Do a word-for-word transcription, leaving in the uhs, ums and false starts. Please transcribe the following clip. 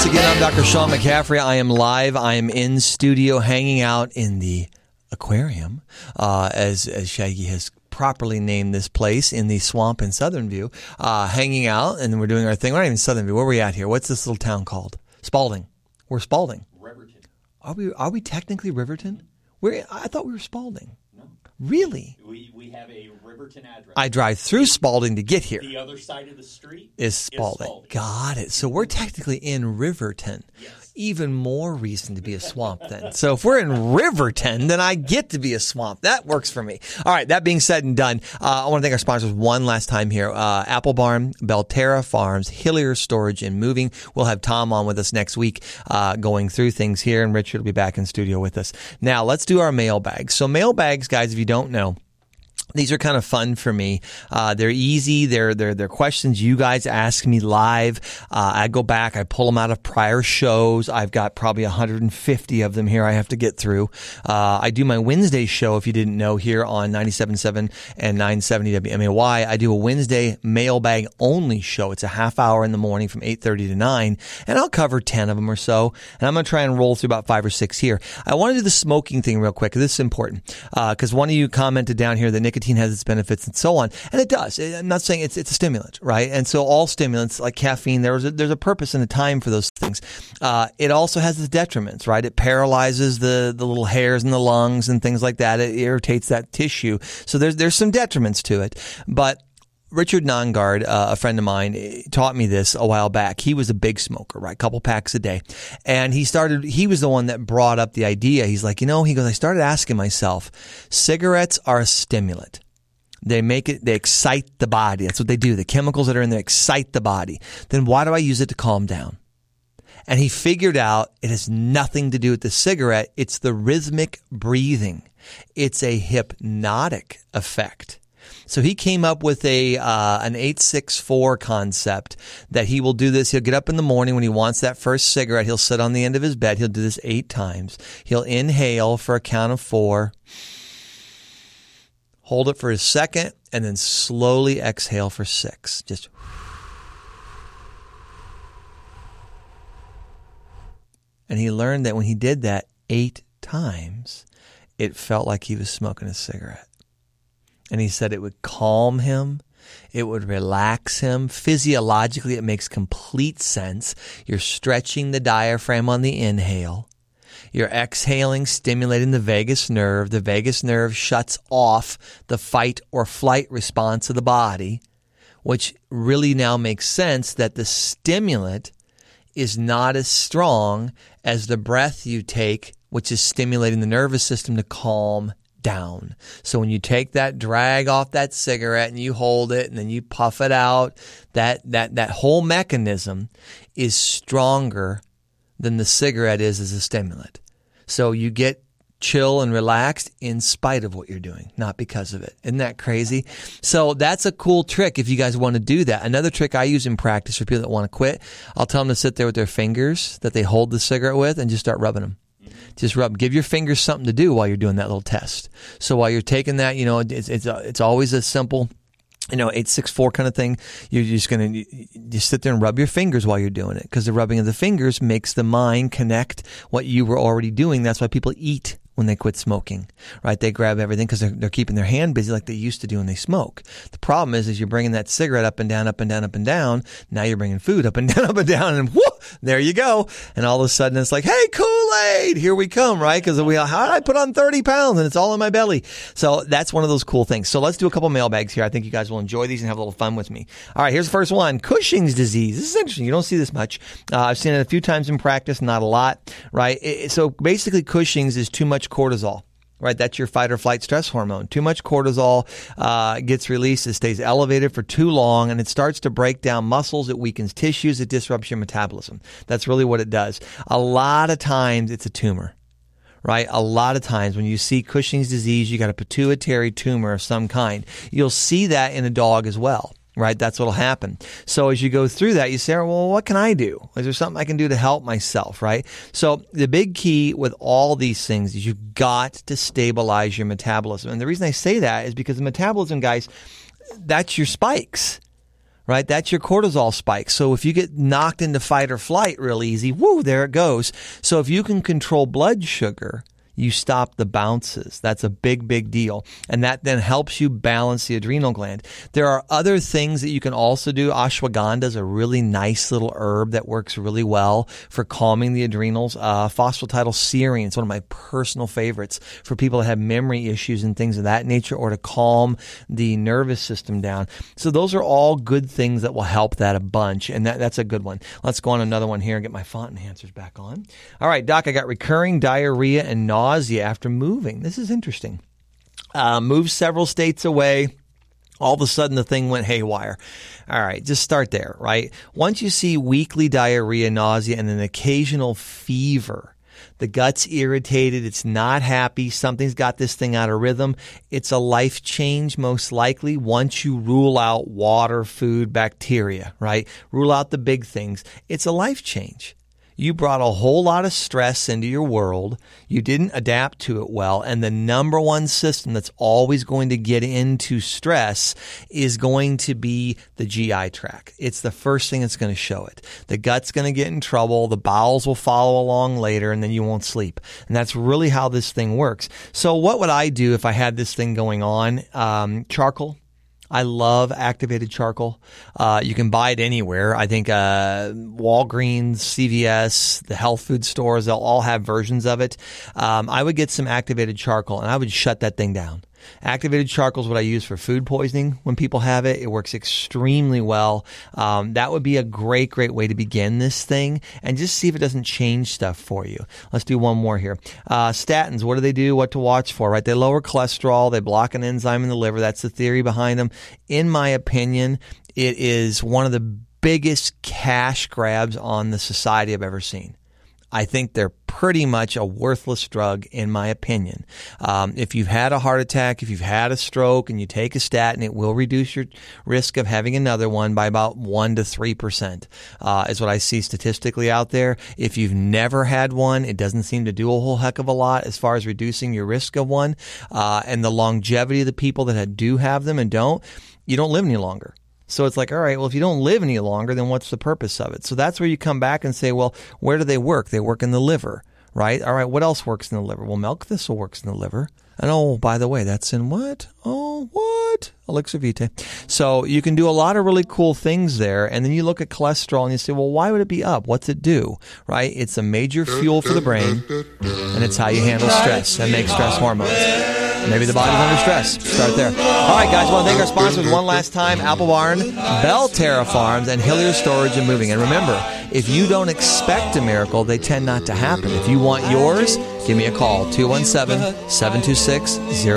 Once again, I'm Doctor Sean McCaffrey. I am live. I am in studio hanging out in the aquarium, uh, as, as Shaggy has properly named this place in the swamp in Southern View, uh, hanging out, and we're doing our thing. We're not even Southern View. Where are we at here? What's this little town called? Spalding. We're Spalding. Riverton. Are we, are we technically Riverton? We're, I thought we were Spalding. No. Really? We we have a Riverton address. I drive through Spalding to get here. The other side of the street Is Spalding. Is Spalding. Got it. So we're technically in Riverton. Yes. Even more reason to be a swamp then. So if we're in Riverton, then I get to be a swamp. That works for me. All right, that being said and done, uh, I want to thank our sponsors one last time here. Uh, Apple Barn, Belterra Farms, Hillier Storage and Moving. We'll have Tom on with us next week uh, going through things here, and Richard will be back in studio with us. Now, let's do our mailbags. So mailbags, guys, if you don't know, these are kind of fun for me. Uh, they're easy. They're, they're, they're questions you guys ask me live. Uh, I go back. I pull them out of prior shows. I've got probably one hundred fifty of them here I have to get through. Uh, I do my Wednesday show, if you didn't know, here on ninety-seven point seven and nine seventy W M A Y. I do a Wednesday mailbag only show. It's a half hour in the morning from eight thirty to nine, and I'll cover ten of them or so. And I'm going to try and roll through about five or six here. I want to do the smoking thing real quick. This is important because uh, one of you commented down here that nicotine has its benefits and so on, and it does. I'm not saying it's it's a stimulant, right? And so all stimulants like caffeine, there's a, there's a purpose and a time for those things. Uh, it also has its detriments, right? It paralyzes the the little hairs in the lungs and things like that. It irritates that tissue. So there's there's some detriments to it, but Richard Nongard, uh, a friend of mine, taught me this a while back. He was a big smoker, right? A couple packs a day. And he started, he was the one that brought up the idea. He's like, you know, he goes, I started asking myself, cigarettes are a stimulant. They make it, they excite the body. That's what they do. The chemicals that are in there excite the body. Then why do I use it to calm down? And he figured out it has nothing to do with the cigarette. It's the rhythmic breathing. It's a hypnotic effect. So he came up with a uh, an eight six four concept that he will do this. He'll get up in the morning when he wants that first cigarette. He'll sit on the end of his bed. He'll do this eight times. He'll inhale for a count of four, hold it for a second, and then slowly exhale for six. Just and he learned that when he did that eight times, it felt like he was smoking a cigarette. And he said it would calm him. It would relax him. Physiologically, it makes complete sense. You're stretching the diaphragm on the inhale. You're exhaling, stimulating the vagus nerve. The vagus nerve shuts off the fight or flight response of the body, which really now makes sense that the stimulant is not as strong as the breath you take, which is stimulating the nervous system to calm down. So when you take that drag off that cigarette and you hold it and then you puff it out, that that that whole mechanism is stronger than the cigarette is as a stimulant. So you get chill and relaxed in spite of what you're doing, not because of it. Isn't that crazy? So that's a cool trick if you guys want to do that. Another trick I use in practice for people that want to quit, I'll tell them to sit there with their fingers that they hold the cigarette with and just start rubbing them. Just rub. Give your fingers something to do while you're doing that little test. So while you're taking that, you know, it's it's it's always a simple, you know, eight six four kind of thing. You're just gonna you just sit there and rub your fingers while you're doing it, because the rubbing of the fingers makes the mind connect what you were already doing. That's why people eat when they quit smoking, right? They grab everything because they're, they're keeping their hand busy like they used to do when they smoke. The problem is, is you're bringing that cigarette up and down, up and down, up and down. Now you're bringing food up and down, up and down, and whoo, there you go. And all of a sudden it's like, hey, Kool-Aid, here we come, right? Because we, how did I put on thirty pounds and it's all in my belly? So that's one of those cool things. So let's do a couple mailbags here. I think you guys will enjoy these and have a little fun with me. All right, here's the first one. Cushing's disease. This is interesting. You don't see this much. Uh, I've seen it a few times in practice, not a lot, right? It, so basically Cushing's is too much cortisol. Right, that's your fight or flight stress hormone. Too much cortisol uh, gets released. It stays elevated for too long, and it starts to break down muscles. It weakens tissues. It disrupts your metabolism. That's really what it does. A lot of times, it's a tumor. Right, a lot of times when you see Cushing's disease, you got a pituitary tumor of some kind. You'll see that in a dog as well. Right, that's what'll happen. So as you go through that, you say, well, what can I do? Is there something I can do to help myself, right? So the big key with all these things is you've got to stabilize your metabolism. And the reason I say that is because the metabolism, guys, that's your spikes, right? That's your cortisol spike. So if you get knocked into fight or flight real easy, woo, there it goes. So if you can control blood sugar, you stop the bounces. That's a big, big deal. And that then helps you balance the adrenal gland. There are other things that you can also do. Ashwagandha is a really nice little herb that works really well for calming the adrenals. Uh, phosphatidylserine is one of my personal favorites for people that have memory issues and things of that nature, or to calm the nervous system down. So those are all good things that will help that a bunch. And that, that's a good one. Let's go on another one here and get my font enhancers back on. All right, Doc, I got recurring diarrhea and nausea. Nausea after moving. This is interesting. Uh, moved several states away. All of a sudden, the thing went haywire. All right, just start there, right? Once you see weekly diarrhea, nausea, and an occasional fever, the gut's irritated, it's not happy, something's got this thing out of rhythm, it's a life change most likely once you rule out water, food, bacteria, right? Rule out the big things. It's a life change. You brought a whole lot of stress into your world. You didn't adapt to it well. And the number one system that's always going to get into stress is going to be the G I tract. It's the first thing that's going to show it. The gut's going to get in trouble. The bowels will follow along later, and then you won't sleep. And that's really how this thing works. So what would I do if I had this thing going on? Um, charcoal. I love activated charcoal. Uh, you can buy it anywhere. I think uh, Walgreens, C V S, the health food stores, they'll all have versions of it. Um, I would get some activated charcoal, and I would shut that thing down. Activated charcoal is what I use for food poisoning when people have it. It works extremely well. Um, that would be a great, great way to begin this thing, and just see if it doesn't change stuff for you. Let's do one more here. Uh, statins, what do they do? What to watch for, right? They lower cholesterol. They block an enzyme in the liver. That's the theory behind them. In my opinion, it is one of the biggest cash grabs on the society I've ever seen. I think they're pretty much a worthless drug, in my opinion. Um, if you've had a heart attack, if you've had a stroke, and you take a statin, it will reduce your risk of having another one by about one to three percent, uh, is what I see statistically out there. If you've never had one, it doesn't seem to do a whole heck of a lot as far as reducing your risk of one. Uh, and the longevity of the people that do have them and don't, you don't live any longer. So it's like, all right, well, if you don't live any longer, then what's the purpose of it? So that's where you come back and say, well, where do they work? They work in the liver, right? All right, what else works in the liver? Well, milk thistle works in the liver. And oh, by the way, that's in what? Oh, what? Elixir Vitae. So you can do a lot of really cool things there. And then you look at cholesterol and you say, well, why would it be up? What's it do? Right? It's a major fuel for the brain, and it's how you handle stress and make stress hormones. Maybe the body's under stress. Start there. All right, guys, I want to thank our sponsors one last time, Apple Barn, Belterra Farms, and Hillier Storage and Moving. And remember, if you don't expect a miracle, they tend not to happen. If you want yours, give me a call, two one seven, seven two six, zero